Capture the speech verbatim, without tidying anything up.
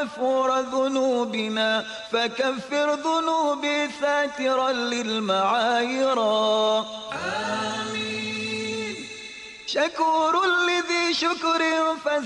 غفور ذنوبنا فكفر ذنوبي ساترا للمعايرا. آمين. شكور لذي شكر